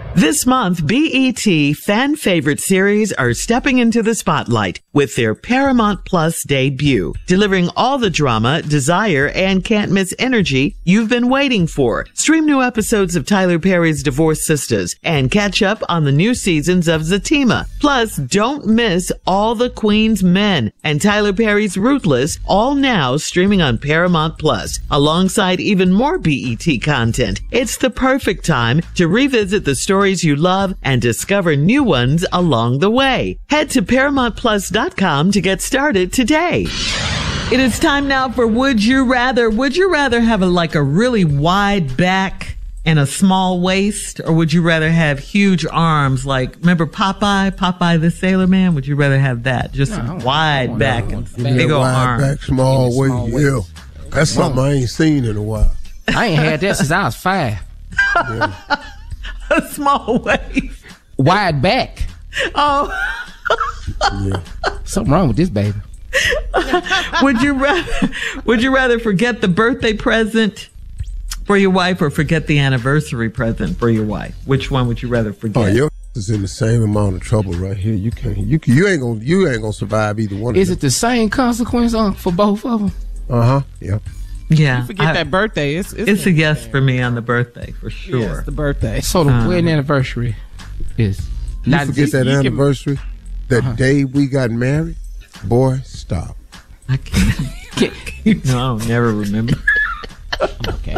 This month, BET fan favorite series are stepping into the spotlight with their Paramount Plus debut, delivering all the drama, desire, and can't miss energy you've been waiting for. Stream new episodes of Tyler Perry's Divorced Sisters and catch up on the new seasons of Zatima. Plus, don't miss All the Queen's Men and Tyler Perry's Ruthless, all now streaming on Paramount Plus, alongside even more BET content. It's the perfect time to revisit the stories you love and discover new ones along the way. Head to ParamountPlus.com to get started today. It is time now for Would You Rather. Would you rather have a really wide back and a small waist, or would you rather have huge arms? Remember Popeye the Sailor Man? Would you rather have that? Just wide back and big old arms. Back, small waist. Yeah. That's something I ain't seen in a while. I ain't had that since I was 5. Yeah. A small waist. Wide back. Oh. Yeah. Something wrong with this baby. Would you rather forget the birthday present for your wife or forget the anniversary present for your wife? Which one would you rather forget? Oh, your is in the same amount of trouble right here. You ain't gonna survive either one. Is it the same consequence for both of them? Yep. Yeah. You forget that birthday. It's a yes for me on the birthday, for sure. Yes, the birthday. So the wedding anniversry is... You forget that anniversary? That day we got married? Boy, stop. I can't. No, I don't never remember. Okay.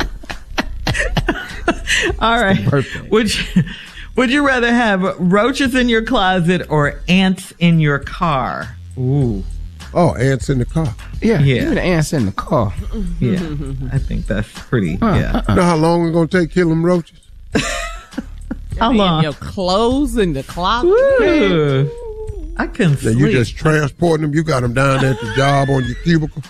All right. Would you rather have roaches in your closet or ants in your car? Ooh. Oh, ants in the car. Yeah. Give me the ants in the car. Yeah. I think that's pretty. Yeah. You know how long it's going to take to kill them roaches? How long? Your clothes in the closet. Ooh. I couldn't sleep. You just transporting them. You got them down there at the job on your cubicle.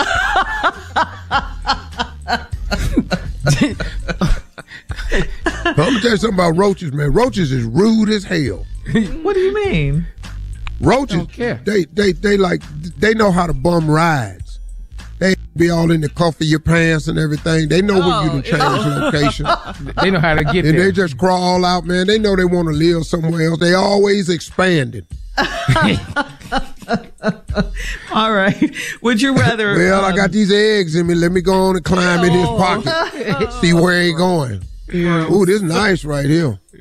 I'm going to tell you something about roaches, man. Roaches is rude as hell. What do you mean? Roaches, they know how to bum rides. They be all in the cuff of your pants and everything. They know when you to change location. They know how to get and there. They just crawl out, man. They know they want to live somewhere else. They always expanding. All right. Would you rather... Well, I got these eggs in me. Let me go on and climb in his pocket. See where he going. Ooh, this is nice right here.